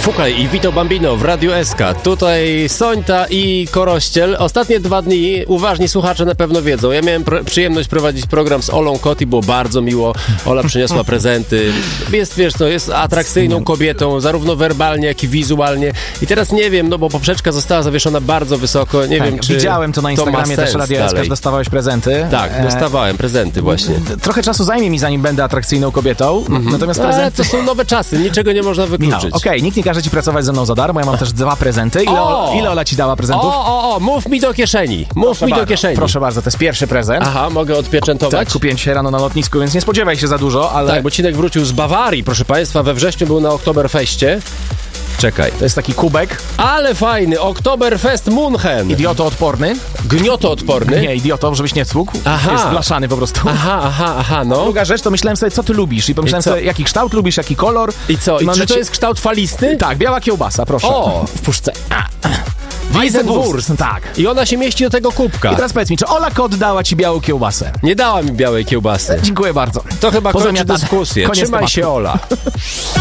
Fukaj i Vito Bambino w Radiu SK. Tutaj Sońta i Korościel. Ostatnie 2 dni uważni słuchacze na pewno wiedzą. Ja miałem przyjemność prowadzić program z Olą Kot i było bardzo miło. Ola przyniosła prezenty. Jest, wiesz co, jest atrakcyjną kobietą, zarówno werbalnie, jak i wizualnie. I teraz nie wiem, no bo poprzeczka została zawieszona bardzo wysoko. Nie wiem, czy widziałem to na Instagramie też Radia SK, że dostawałeś prezenty. Tak, dostawałem prezenty właśnie. Trochę czasu zajmie mi, zanim będę atrakcyjną kobietą. Natomiast Ale to są nowe czasy, niczego nie można wykluczyć. Okej, nikt nie każe ci pracować ze mną za darmo, ja mam też 2 prezenty. Ile Ola ci dała prezentów? Mów mi do kieszeni. Do kieszeni. Proszę bardzo, to jest pierwszy prezent. Aha, mogę odpieczętować? Tak, kupiłem dzisiaj rano na lotnisku, więc nie spodziewaj się za dużo, ale... Tak, bo Cinek wrócił z Bawarii, proszę państwa, we wrześniu był na Oktoberfeście. Czekaj. To jest taki kubek. Ale fajny, Oktoberfest München. Idiotoodporny. Gniotoodporny. Nie, idioto, żebyś nie cłukł. Aha. Jest blaszany po prostu. Aha, no. Druga rzecz, to myślałem sobie, co ty lubisz. I pomyślałem sobie, jaki kształt lubisz, jaki kolor. I co? I czy to jest kształt falisty? Tak, biała kiełbasa, proszę. O, w puszce. Weisswurst. Tak. I ona się mieści do tego kubka. I teraz powiedz mi, czy Ola Kot dała ci białą kiełbasę? Nie dała mi białej kiełbasy. Dziękuję bardzo. To chyba kończy dyskusję. Trzymaj się, Ola.